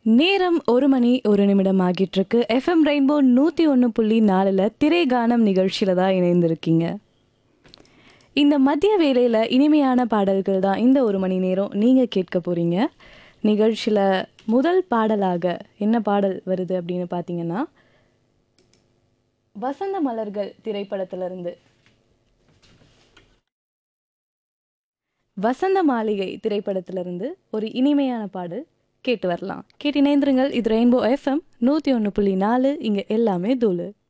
நேரம் 1 மணி 1 நிமிடம் ஆகிட்டு இருக்கு. எஃப்எம் ரெயின்போ 101.4 திரைகானம் நிகழ்ச்சியில தான் இணைந்திருக்கீங்க. இந்த மதிய வேளையில இனிமையான பாடல்கள் தான் இந்த 1 மணி நேரம் நீங்க கேட்க போறீங்க. நிகழ்ச்சியில முதல் பாடலாக என்ன பாடல் வருது அப்படின்னு பார்த்தீங்கன்னா, வசந்த மலர்கள் திரைப்படத்திலிருந்து வசந்த மாளிகை திரைப்படத்திலிருந்து ஒரு இனிமையான பாடல் கேட்டு வரலாம். கேட்டு இணைந்திருங்கள். இது ரெயின்போ எஃப்எம் 101.4. இங்க எல்லாமே தூளு.